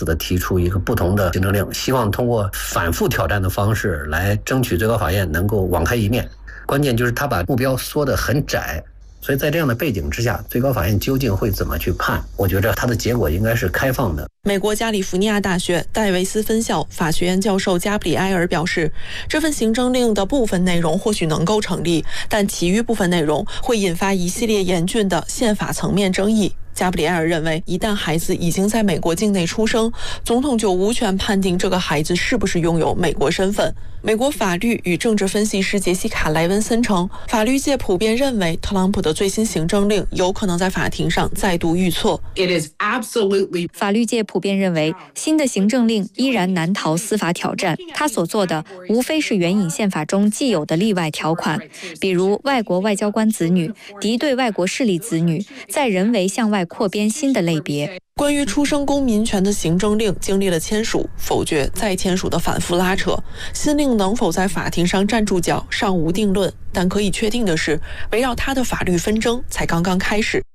次的提出一个不同的行政令，希望通过反复挑战的方式来争取最高法院能够网开一面。关键就是他把目标缩得很窄，所以在这样的背景之下，最高法院究竟会怎么去判？我觉得它的结果应该是开放的。 美国加利福尼亚大学戴维斯分校法学院教授加布里埃尔表示，这份行政令的部分内容或许能够成立，但其余部分内容会引发一系列严峻的宪法层面争议。加布里埃尔认为，一旦孩子已经在美国境内出生，总统就无权判定这个孩子是不是拥有美国身份。美国法律与政治分析师杰西卡·莱文森称，法律界普遍认为特朗普的最新行政令有可能在法庭上再度遇挫。 法律界普遍认为，新的行政令依然难逃司法挑战。他所做的无非是援引宪法中既有的例外条款，比如外国外交官子女、敌对外国势力子女，再人为向外扩编新的类别。 关于出生公民权的行政令经历了签署、否决、再签署的反复拉扯，新令能否在法庭上站住脚尚无定论，但可以确定的是，围绕它的法律纷争才刚刚开始。